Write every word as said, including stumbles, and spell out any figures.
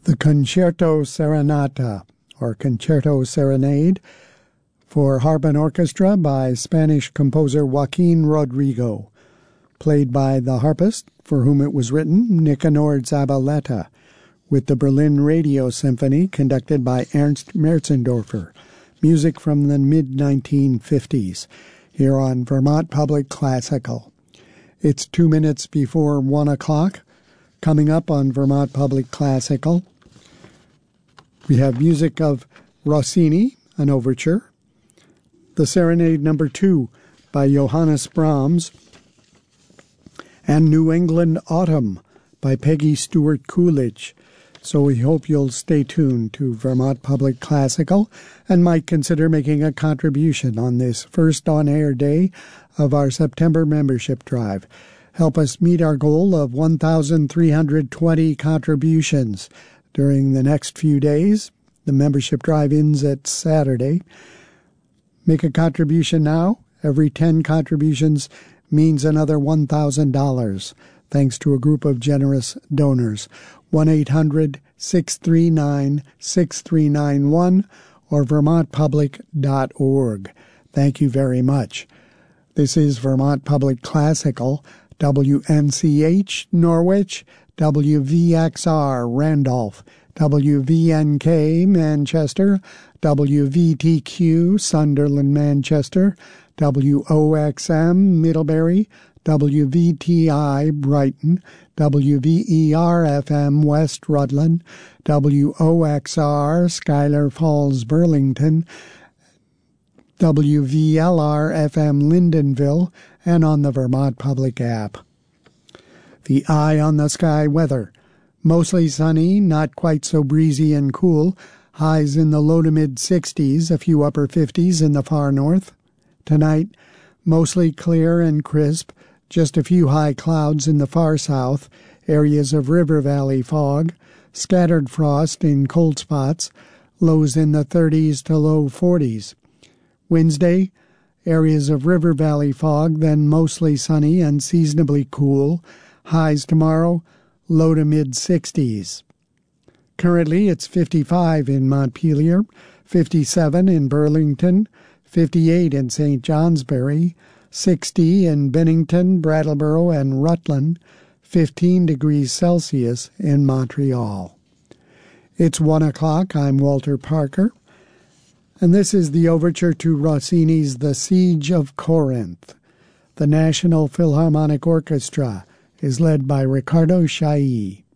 the Concerto Serenata, or Concerto Serenade, for harp and orchestra by Spanish composer Joaquin Rodrigo, played by the harpist, for whom it was written, Nicanor Zabaleta, with the Berlin Radio Symphony conducted by Ernst Merzendorfer, music from the mid nineteen fifties, here on Vermont Public Classical. It's two minutes before one o'clock. Coming up on Vermont Public Classical, we have music of Rossini, an overture, the Serenade Number Two by Johannes Brahms, and New England Autumn by Peggy Stewart Coolidge. So we hope you'll stay tuned to Vermont Public Classical and might consider making a contribution on this first on-air day of our September membership drive. Help us meet our goal of one thousand three hundred twenty contributions during the next few days. The membership drive ends at Saturday. Make a contribution now. Every ten contributions means another one thousand dollars, thanks to a group of generous donors. one eight hundred six three nine six three nine one or vermont public dot org. Thank you very much. This is Vermont Public Classical, W N C H Norwich, W V X R Randolph, W V N K Manchester, W V T Q Sunderland Manchester, W O X M Middlebury, W V T I Brighton, W V E R F M West Rutland, W O X R Schuyler Falls Burlington, W V L R F M Lyndonville, and on the Vermont Public app. The Eye on the Sky weather. Mostly sunny, not quite so breezy and cool. Highs in the low to mid-sixties, a few upper fifties in the far north. Tonight, mostly clear and crisp, just a few high clouds in the far south, areas of river valley fog, scattered frost in cold spots, lows in the thirties to low forties. Wednesday, areas of river valley fog, then mostly sunny and seasonably cool. Highs tomorrow, low to mid-sixties. Currently, it's fifty-five in Montpelier, fifty-seven in Burlington, fifty-eight in Saint Johnsbury, sixty in Bennington, Brattleboro, and Rutland, fifteen degrees Celsius in Montreal. It's one o'clock. I'm Walter Parker, and this is the overture to Rossini's The Siege of Corinth. The National Philharmonic Orchestra is led by Riccardo Chailly.